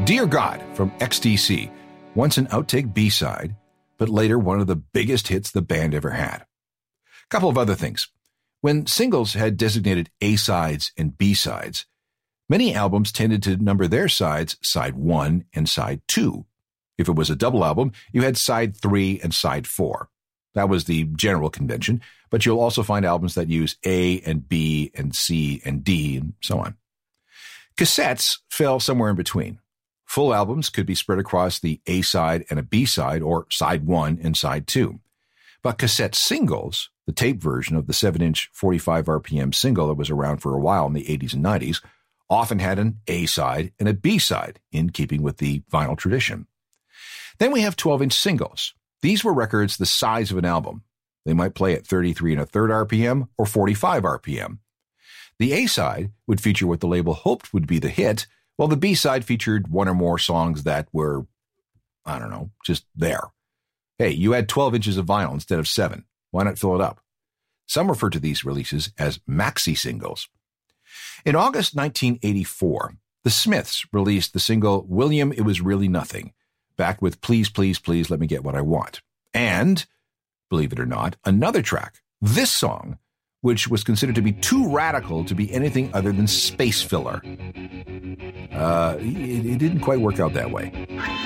Dear God from XTC, once an outtake B-side, but later one of the biggest hits the band ever had. Couple of other things. When singles had designated A-sides and B-sides, many albums tended to number their sides side 1 and side 2. If it was a double album, you had side 3 and side 4. That was the general convention, but you'll also find albums that use A and B and C and D and so on. Cassettes fell somewhere in between. Full albums could be spread across the A-side and a B-side, or side 1 and side 2. But cassette singles, the tape version of the 7-inch 45 RPM single that was around for a while in the 80s and 90s, often had an A-side and a B-side, in keeping with the vinyl tradition. Then we have 12-inch singles. These were records the size of an album. They might play at 33 1/3 RPM or 45 RPM. The A-side would feature what the label hoped would be the hit, while the B-side featured one or more songs that were, just there. Hey, you had 12 inches of vinyl instead of 7. Why not fill it up? Some refer to these releases as maxi singles. In August 1984, the Smiths released the single William, It Was Really Nothing, backed with Please, Please, Please Let Me Get What I Want. And, believe it or not, another track, this song, which was considered to be too radical to be anything other than space filler. It didn't quite work out that way.